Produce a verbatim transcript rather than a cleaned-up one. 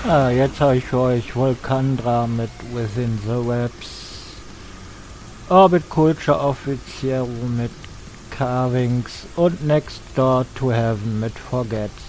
Ah, jetzt habe ich für euch Volcandra mit Within the Webs, Orbit Culture Official mit Carvings und Next Door to Heaven mit Forget.